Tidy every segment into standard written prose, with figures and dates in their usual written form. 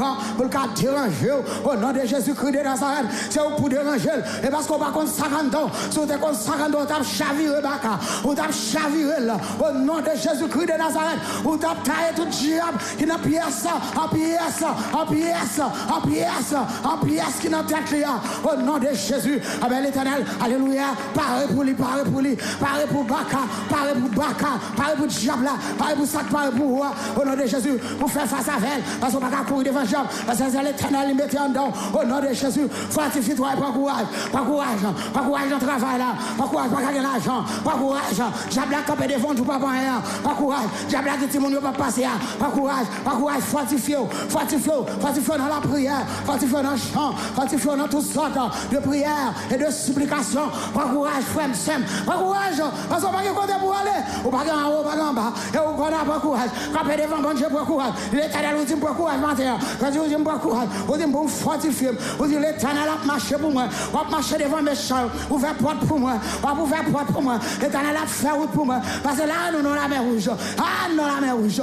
vent pour le cas déranger au nom de Jésus-Christ de Nazareth. C'est pour déranger. Et parce qu'on va contre 50 ans, si vous êtes contre 50 ans, vous avez chaviré Baka, vous avez chaviré là, au nom de Jésus-Christ de Nazareth, vous avez taillé tout diable qui n'a pièce, en pièce, en pièce, en pièce, en pièce qui n'a tête là, au nom de Jésus. Avec l'Éternel, alléluia, paré pour lui, paré pour lui, paré pour Baka, paré pour Baka, paré pour diable, paré pour ça, paré pour roi, au nom de Jésus, pour faire face à elle, parce qu'on va pas courir devant diable, parce que c'est l'Éternel, il mettait en dedans, au nom de Jésus, fortifie-toi et prends courage, prends courage, prends courage dans le travail là, prends courage, pas gagner l'argent, prends courage, diable a campé devant, tu pas rien, prends courage, diable a dit tout le monde va passer, prends courage, fortifie-toi dans la prière, fortifie-toi dans le chant, fortifie-toi dans toutes sortes de prières et de supplications, prends courage, frère, prends courage, parce qu'on va pas côté pour aller, ou pas en haut, pas en bas, et on prend courage, campé devant, bon Dieu, prends courage, l'Éternel vous dit prends courage, matin, quand vous dites prends courage, vous dites pour fortifier, vous dites l'Éternel a marché pour moi, on va marcher devant mes chars, ouvert porte pour moi, on va ouvrir porte pour moi, l'Éternel a fait route pour moi, parce que là, nous avons la mer rouge, nous avons la mer rouge,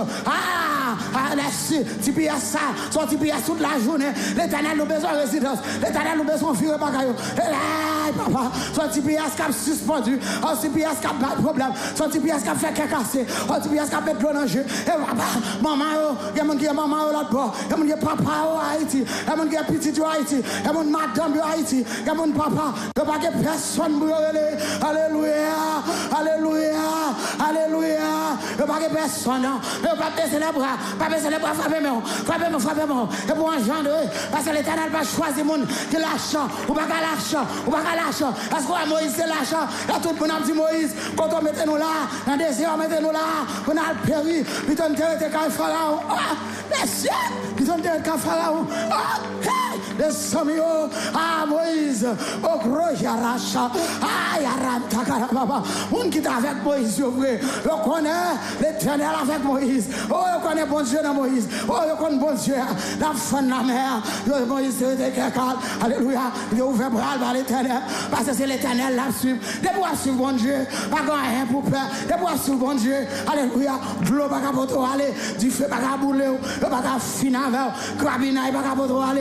merci, tu payes ça, soit tu payes toute la journée, l'Éternel nous besoin de résidence, l'Éternel nous besoin de vivre bagaille, papa, soit tu payes ce qui a suspendu, soit tu payes ce qui a pas de problème, soit tu payes ce qui a fait casser, soit tu payes ce qui a fait de l'eau dans le jeu, et papa, maman, il y a mon qui est maman là-bas, il y a mon qui est papa à Haïti, il y a mon qui est petit à Haïti, il y a mon madame à Haïti, il y a mon papa, il n'y a pas de personne pour aller, alléluia, alléluia, alléluia, il n'y a pas de personne, il n'y a pas de baisser les bras, pas baisser les bras, frappez-moi, et pour engendrer, parce que l'Éternel va choisir mon qui lâche, ou pas lâche, parce que Moïse c'est lâche, là tout le monde a dit Moïse, quand on mettez nous là, dans le désert, mettez nous là, on a le péri, puis on terre était quand Pharaon, les cieux, puis on terre quand Pharaon, les samio, Moïse, au gros Yaracha, Yaram Takarababa, on qui est avec Moïse, vrai, on connaît l'Éternel avec Moïse, on connaît bon Dieu dans Moïse, on connaît bon Dieu, la fin de la mer, Moïse était quelqu'un, alléluia, il a ouvert bras par l'Éternel, parce que c'est l'Éternel là suivre, des bois sur bon Dieu, pas rien pour peur, des bois sur bon Dieu, alléluia, de l'eau pas aller, du feu pas bouler, pas finir avec, crabina pas aller.